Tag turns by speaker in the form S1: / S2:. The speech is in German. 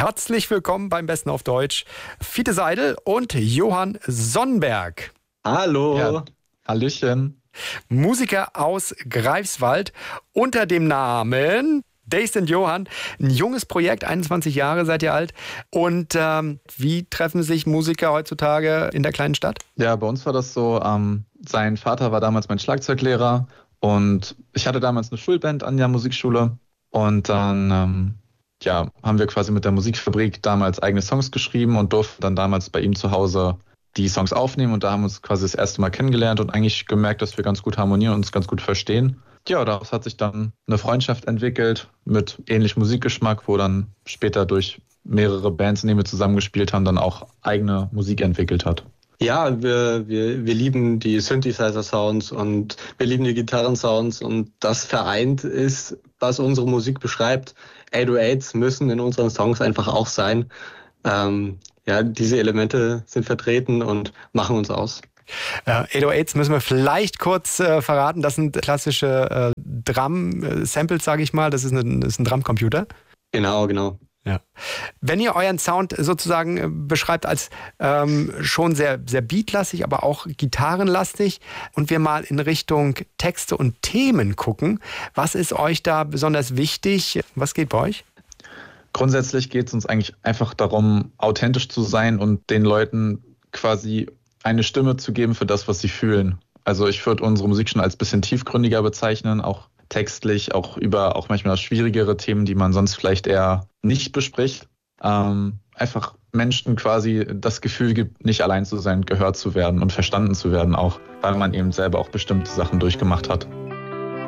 S1: Herzlich willkommen beim Besten auf Deutsch. Fiete Seidel und Johann Sonnenberg.
S2: Hallo.
S3: Ja, Hallöchen.
S1: Musiker aus Greifswald unter dem Namen Dazed and Johann. Ein junges Projekt, 21 Jahre seid ihr alt. Und wie treffen sich Musiker heutzutage in der kleinen Stadt?
S3: Ja, bei uns war das so, sein Vater war damals mein Schlagzeuglehrer und ich hatte damals eine Schulband an der Musikschule und dann haben wir quasi mit der Musikfabrik damals eigene Songs geschrieben und durften dann damals bei ihm zu Hause die Songs aufnehmen und da haben wir uns quasi das erste Mal kennengelernt und eigentlich gemerkt, dass wir ganz gut harmonieren und uns ganz gut verstehen. Ja, daraus hat sich dann eine Freundschaft entwickelt mit ähnlichem Musikgeschmack, wo dann später durch mehrere Bands, in denen wir zusammengespielt haben, dann auch eigene Musik entwickelt hat.
S2: Ja, wir lieben die Synthesizer-Sounds und wir lieben die Gitarren-Sounds und das vereint ist, was unsere Musik beschreibt. 808s müssen in unseren Songs einfach auch sein. Diese Elemente sind vertreten und machen uns aus.
S1: 808s müssen wir vielleicht kurz verraten. Das sind klassische Drum-Samples, sage ich mal. Das ist ein Drumcomputer.
S2: Genau.
S1: Ja. Wenn ihr euren Sound sozusagen beschreibt als schon sehr, sehr beatlastig, aber auch gitarrenlastig und wir mal in Richtung Texte und Themen gucken, was ist euch da besonders wichtig? Was geht bei euch?
S3: Grundsätzlich geht es uns eigentlich einfach darum, authentisch zu sein und den Leuten quasi eine Stimme zu geben für das, was sie fühlen. Also ich würde unsere Musik schon als ein bisschen tiefgründiger bezeichnen, auch textlich, auch über auch manchmal schwierigere Themen, die man sonst vielleicht eher nicht bespricht. Einfach Menschen quasi das Gefühl gibt, nicht allein zu sein, gehört zu werden und verstanden zu werden, auch weil man eben selber auch bestimmte Sachen durchgemacht hat.